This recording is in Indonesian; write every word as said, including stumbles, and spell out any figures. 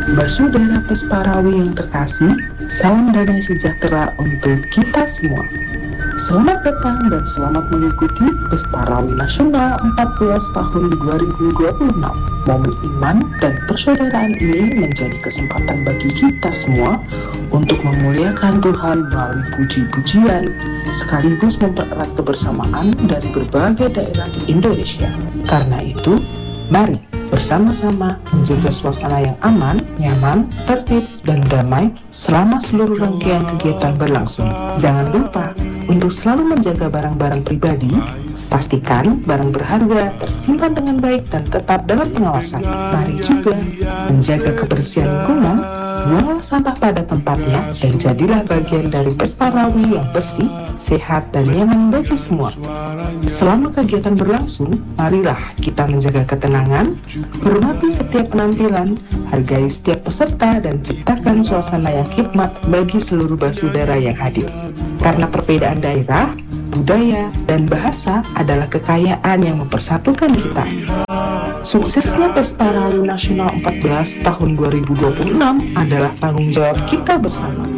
Basudara Pesparawi yang terkasih, salam damai sejahtera untuk kita semua. Selamat datang dan selamat mengikuti Pesparawi Nasional empat belas tahun dua ribu dua puluh enam. Momen iman dan persaudaraan ini menjadi kesempatan bagi kita semua untuk memuliakan Tuhan melalui puji-pujian, sekaligus mempererat kebersamaan dari berbagai daerah di Indonesia. Karena itu, mari bersama-sama menjaga suasana yang aman, nyaman, tertib, dan damai selama seluruh rangkaian kegiatan berlangsung. Jangan lupa untuk selalu menjaga barang-barang pribadi, pastikan barang berharga tersimpan dengan baik dan tetap dalam pengawasan. Mari juga menjaga kebersihan lingkungan, buanglah sampah pada tempatnya, dan jadilah bagian dari Pesparawi yang bersih, sehat, dan nyaman bagi semua. Selama kegiatan berlangsung, marilah kita menjaga ketenangan, hormati setiap penampilan, hargai setiap peserta, dan ciptakan suasana yang hikmat bagi seluruh basudara yang hadir. Karena perbedaan daerah, budaya, dan bahasa adalah kekayaan yang mempersatukan kita. Suksesnya Pesparawi Nasional empat belas tahun dua ribu dua puluh enam adalah tanggung jawab kita bersama.